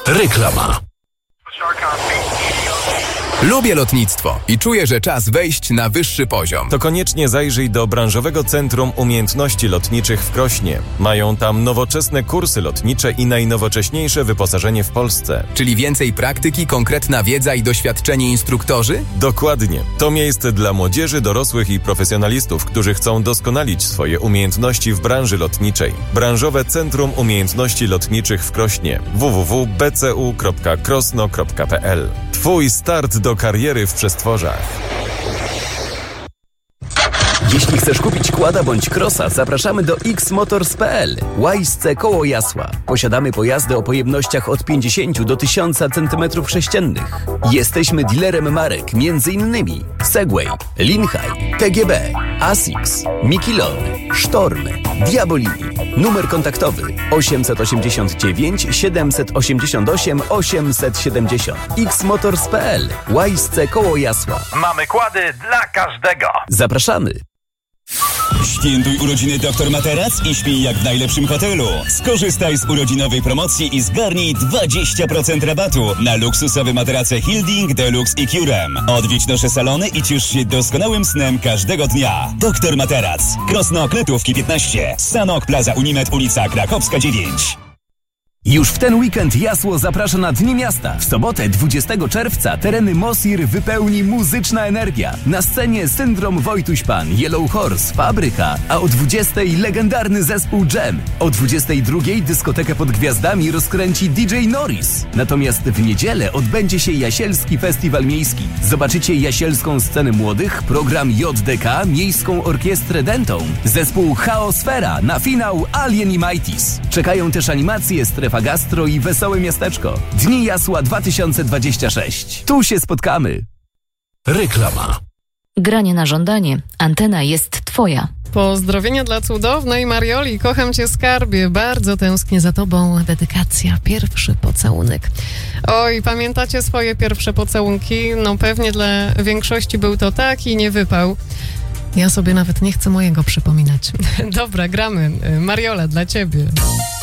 Reklama. Lubię lotnictwo i czuję, że czas wejść na wyższy poziom. To koniecznie zajrzyj do Branżowego Centrum Umiejętności Lotniczych w Krośnie. Mają tam nowoczesne kursy lotnicze i najnowocześniejsze wyposażenie w Polsce. Czyli więcej praktyki, konkretna wiedza i doświadczeni instruktorzy? Dokładnie. To miejsce dla młodzieży, dorosłych i profesjonalistów, którzy chcą doskonalić swoje umiejętności w branży lotniczej. Branżowe Centrum Umiejętności Lotniczych w Krośnie. www.bcu.krosno.pl. Twój start do kariery w przestworzach. Jeśli chcesz kupić quada bądź crossa, zapraszamy do xmotors.pl. Łajsce koło Jasła. Posiadamy pojazdy o pojemnościach od 50 do 1000 cm3. Jesteśmy dealerem marek m.in. Segway, Linhai, TGB, Asics, Mikilon, Sztorm, Diabolini. Numer kontaktowy 889 788 870. xmotors.pl. Łajsce koło Jasła. Mamy kłady dla każdego. Zapraszamy. Świętuj urodziny Dr Materac i śpij jak w najlepszym hotelu. Skorzystaj z urodzinowej promocji i zgarnij 20% rabatu na luksusowe materace Hilding, Deluxe i Curem. Odwiedź nasze salony i ciesz się doskonałym snem każdego dnia. Dr Materac. Krosno Kletówki 15. Sanok Plaza Unimed, ulica Krakowska 9. Już w ten weekend Jasło zaprasza na Dni Miasta. W sobotę 20 czerwca tereny Mosir wypełni muzyczna energia. Na scenie Syndrom Wojtuś Pan, Yellow Horse, Fabryka, a o 20 legendarny zespół Jam. O 22 dyskotekę pod gwiazdami rozkręci DJ Norris. Natomiast w niedzielę odbędzie się Jasielski Festiwal Miejski. Zobaczycie jasielską scenę młodych, program JDK, Miejską Orkiestrę Dentą, zespół Chaosfera, na finał Alien i Mighties. Czekają też animacje, strefa gastro i wesołe miasteczko. Dni Jasła 2026. Tu się spotkamy. Reklama. Granie na żądanie. Antena jest twoja. Pozdrowienia dla cudownej Marioli. Kocham cię, skarbie. Bardzo tęsknię za tobą. Dedykacja. Pierwszy pocałunek. Oj, pamiętacie swoje pierwsze pocałunki? No pewnie dla większości był to taki niewypał. Ja sobie nawet nie chcę mojego przypominać. Dobra, gramy. Mariola, dla ciebie.